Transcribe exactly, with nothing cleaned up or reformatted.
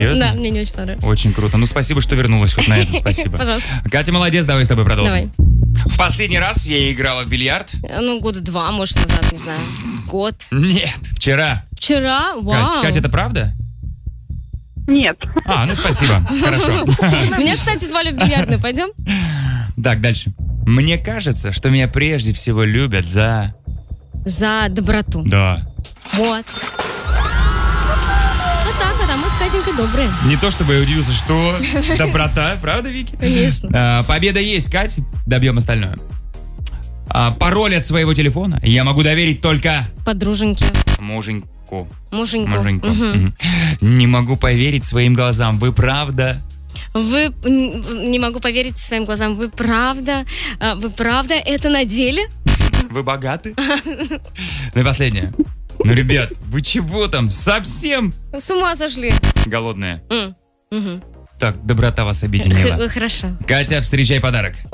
Серьезно? Да, мне не очень понравилось. Очень круто. Ну, спасибо, что вернулась хоть на это. Спасибо. Пожалуйста. Катя, молодец, давай с тобой продолжим. Давай. В последний раз я играла в бильярд. Ну, года два, может, назад, не знаю. Год. Нет, вчера. Вчера? Кать, Вау. Катя, это правда? Нет. А, ну спасибо. Хорошо. Меня, кстати, звали в бильярдную. Пойдем? Так, дальше. Мне кажется, что меня прежде всего любят за... За доброту. Да. Вот. Вот так вот, а мы с Катенькой добрые. Не то чтобы я удивился, что доброта, правда, Вики? Конечно. А, победа есть, Кать. Добьем остальное. А, пароль от своего телефона я могу доверить только... Подруженьки. Муженьку. Муженьку. Муженьку. Мгм. Мгм. Не могу поверить своим глазам. Вы правда? Вы... н- Не могу поверить своим глазам. Вы правда? а, Вы правда это на деле? Вы богаты? Ну и последнее. Ну, ребят, вы чего там? Совсем С ума сошли. голодные? М, мгм. Так, доброта вас объединила. Х- Хорошо. Катя, встречай подарок.